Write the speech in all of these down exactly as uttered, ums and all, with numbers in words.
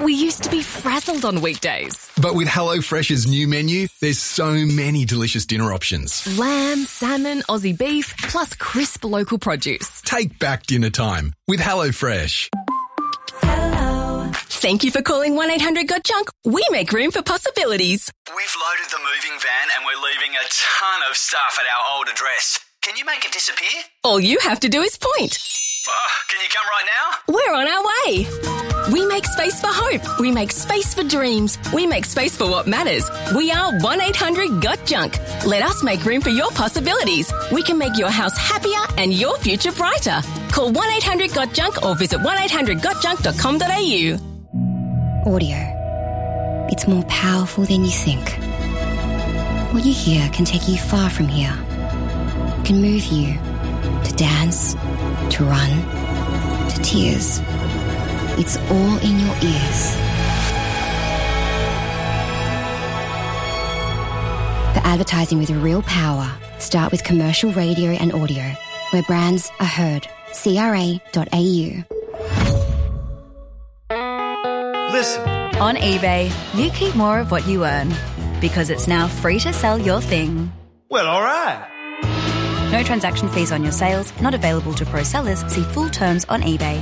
We used to be frazzled on weekdays. But with HelloFresh's new menu, there's so many delicious dinner options. Lamb, salmon, Aussie beef, plus crisp local produce. Take back dinner time with HelloFresh. Hello. Thank you for calling one eight hundred got junk. We make room for possibilities. We've loaded the moving van and we're leaving a ton of stuff at our old address. Can you make it disappear? All you have to do is point. Oh, can you come right now? We're on our way. We make space for hope. We make space for dreams. We make space for what matters. We are one eight hundred got junk. Let us make room for your possibilities. We can make your house happier and your future brighter. Call one eight hundred got junk or visit one eight hundred got junk dot com dot a u. Audio. It's more powerful than you think. What you hear can take you far from here. It can move you to dance, to run, to tears. It's all in your ears. For advertising with real power, start with commercial radio and audio, where brands are heard. C R A dot A U. Listen. On eBay, you keep more of what you earn, because it's now free to sell your thing. Well, all right. No transaction fees on your sales, not available to pro sellers. See full terms on eBay.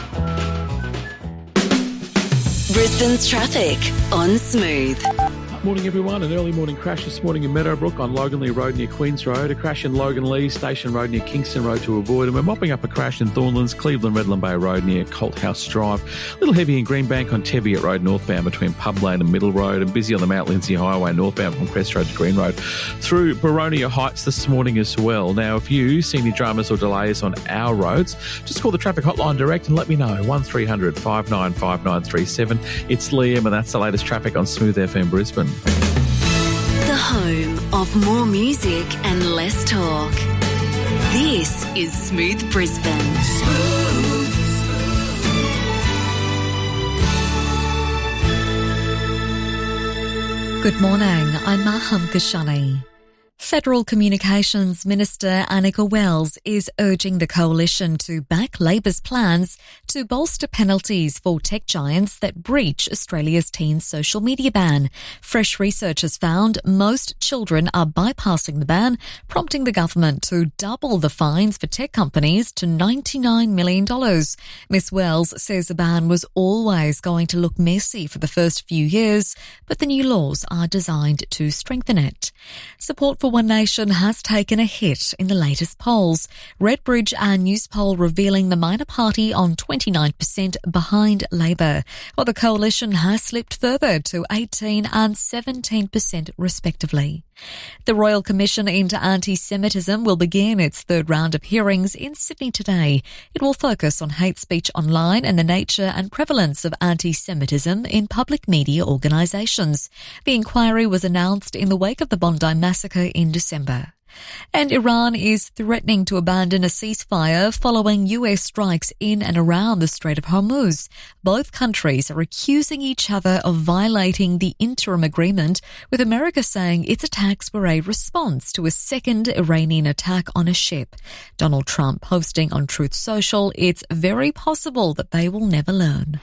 Brisbane's traffic on Smooth. Morning everyone, an early morning crash this morning in Meadowbrook on Loganley Road near Queens Road, a crash in Logan Lee Station Road near Kingston Road to avoid, and we're mopping up a crash in Thornlands, Cleveland Redland Bay Road near Colt House Drive, a little heavy in Greenbank on Teviot Road northbound between Pub Lane and Middle Road, and busy on the Mount Lindsay Highway northbound from Crest Road to Green Road through Baronia Heights this morning as well. Now if you see any dramas or delays on our roads, just call the traffic hotline direct and let me know, one three hundred five nine five nine three seven. It's Liam and that's the latest traffic on Smooth F M Brisbane. The home of more music and less talk. This is Smooth Brisbane. Smooth. Good morning, I'm Maham Kashani. Federal Communications Minister Annika Wells is urging the coalition to back Labor's plans to bolster penalties for tech giants that breach Australia's teen social media ban. Fresh research has found most children are bypassing the ban, prompting the government to double the fines for tech companies to ninety-nine million dollars. Miss Wells says the ban was always going to look messy for the first few years, but the new laws are designed to strengthen it. Support for One Nation has taken a hit in the latest polls. Redbridge and Newspoll revealing the minor party on twenty-nine percent behind Labor, while the coalition has slipped further to eighteen and seventeen percent respectively. The Royal Commission into Anti-Semitism will begin its third round of hearings in Sydney today. It will focus on hate speech online and the nature and prevalence of anti-Semitism in public media organisations. The inquiry was announced in the wake of the Bondi massacre in December. And Iran is threatening to abandon a ceasefire following U S strikes in and around the Strait of Hormuz. Both countries are accusing each other of violating the interim agreement, with America saying its attacks were a response to a second Iranian attack on a ship. Donald Trump posting on Truth Social, it's very possible that they will never learn.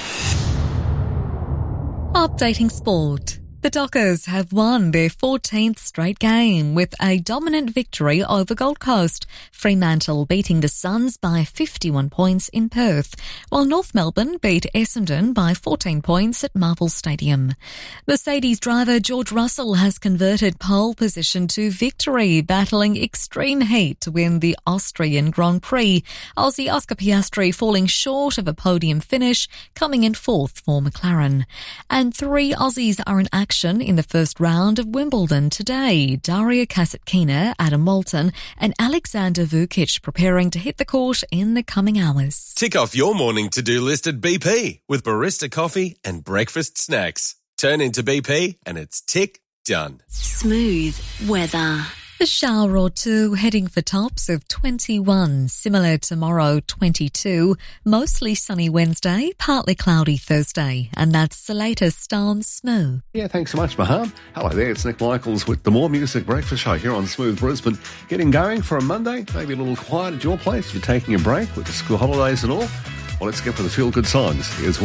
Updating sport. The Dockers have won their fourteenth straight game with a dominant victory over Gold Coast, Fremantle beating the Suns by fifty-one points in Perth, while North Melbourne beat Essendon by fourteen points at Marvel Stadium. Mercedes driver George Russell has converted pole position to victory, battling extreme heat to win the Austrian Grand Prix. Aussie Oscar Piastri falling short of a podium finish, coming in fourth for McLaren. And three Aussies are in action in the first round of Wimbledon today. Daria Kasatkina, Adam Walton and Alexander Vukic preparing to hit the court in the coming hours. Tick off your morning to-do list at B P with barista coffee and breakfast snacks. Turn into B P and it's tick done. Smooth weather. A shower or two, heading for tops of twenty-one. Similar tomorrow, twenty-two. Mostly sunny Wednesday, partly cloudy Thursday. And that's the latest on Smooth. Yeah, thanks so much, Maham. Hello there, it's Nick Michaels with the More Music Breakfast Show here on Smooth Brisbane. Getting going for a Monday, maybe a little quiet at your place if you're taking a break with the school holidays and all. Well, let's get for the feel-good songs. Here's